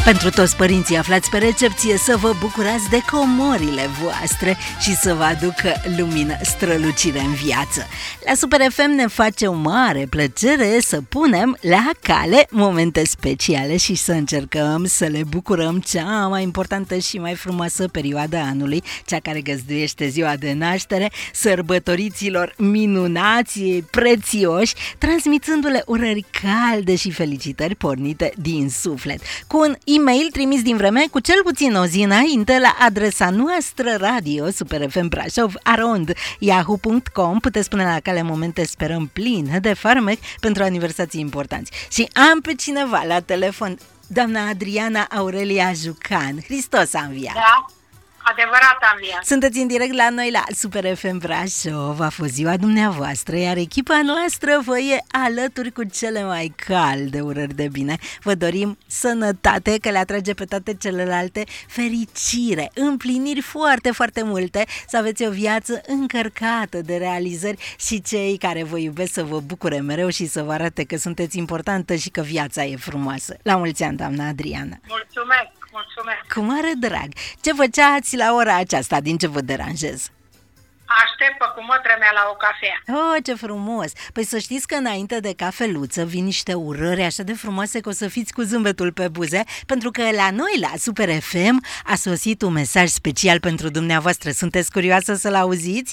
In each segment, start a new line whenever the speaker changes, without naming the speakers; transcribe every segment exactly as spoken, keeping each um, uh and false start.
Pentru toți părinții aflați pe recepție, să vă bucurați de comorile voastre și să vă aducă lumină, strălucire în viață. La Super F M ne face o mare plăcere să punem la cale momente speciale și să încercăm să le bucurăm cea mai importantă și mai frumoasă perioadă a anului, cea care găzduiește ziua de naștere, sărbătoriților minunați, prețioși, transmițându-le urări calde și felicitări pornite din suflet. Cu un e-mail trimis din vreme cu cel puțin o zi înainte la adresa noastră radio Super F M Brașov arond yahoo punct com puteți pune la cale momente, sperăm, pline de farmec pentru aniversații importanți. Și am pe cineva la telefon, doamna Adriana Aurelia Jucan. Hristos a înviat!
Da, adevărat a înviat.
Sunteți în direct la noi la Super F M Brașov, a fost ziua dumneavoastră, iar echipa noastră vă e alături cu cele mai calde urări de bine. Vă dorim sănătate, că le atrage pe toate celelalte, fericire, împliniri foarte, foarte multe, să aveți o viață încărcată de realizări și cei care vă iubesc să vă bucure mereu și să vă arate că sunteți importantă și că viața e frumoasă. La mulți ani, doamna Adriana!
Mulțumesc! Mulțumesc.
Cu mare drag! Ce făceați la ora aceasta? Din ce vă deranjez?
Aștept pe cumătră mea la o cafea.
Oh, ce frumos! Păi să știți că înainte de cafeluță vin niște urări așa de frumoase că o să fiți cu zâmbetul pe buze, pentru că la noi, la Super F M, a sosit un mesaj special pentru dumneavoastră. Sunteți curioasă să-l auziți?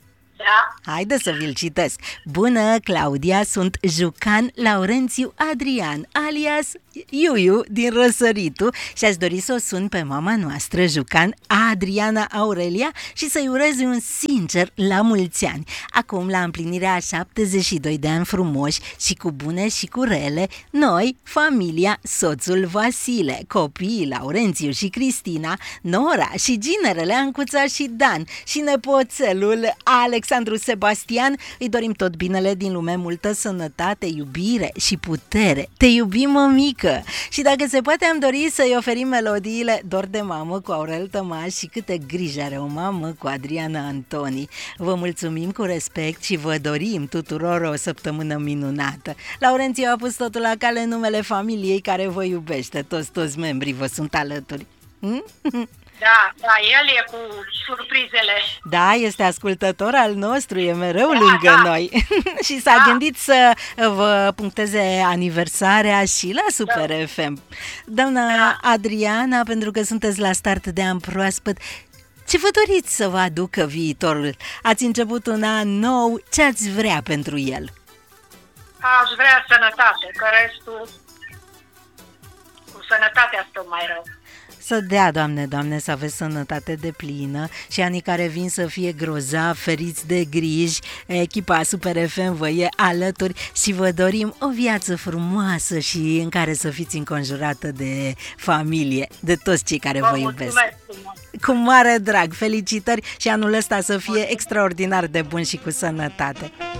Da.
Haide să vi-l citesc. Bună, Claudia, sunt Jucan Laurențiu Adrian, alias Iuiu din Răsăritu, și aș dori să o sun pe mama noastră, Jucan Adriana Aurelia, și să-i urez un sincer la mulți ani. Acum, la împlinirea a șaptezeci și doi de ani frumoși și cu bune și cu rele, noi, familia, soțul Vasile, copiii Laurențiu și Cristina, Nora și ginerele Ancuța și Dan și nepoțelul Alexandru Sebastian, îi dorim tot binele din lume, multă sănătate, iubire și putere. Te iubim, mămică! Și dacă se poate, am dorit să-i oferim melodiile Dor de mamă cu Aurel Tămaș și Câte grijă are o mamă cu Adriana Antoni. Vă mulțumim cu respect și vă dorim tuturor o săptămână minunată. Laurențiu a pus totul la cale în numele familiei care vă iubește. Toți, toți membrii vă sunt alături. Hm?
Da, da, el e cu surprizele.
Da, este ascultător al nostru, e mereu
da,
lângă
da.
noi. Și s-a
da.
gândit să vă puncteze aniversarea și la Super da. F M. Doamna da. Adriana, pentru că sunteți la start de an proaspăt, ce vă doriți să vă aducă viitorul? Ați început un an nou, ce ați vrea pentru el?
Aș vrea sănătate, că restul cu sănătatea stă mai rău.
Să dea, Doamne, Doamne, să aveți sănătate deplină și anii care vin să fie grozavi, feriți de griji. Echipa Super F M vă e alături și vă dorim o viață frumoasă și în care să fiți înconjurată de familie, de toți cei care vă, vă iubesc. Cu mare drag, felicitări și anul ăsta să fie extraordinar de bun și cu sănătate.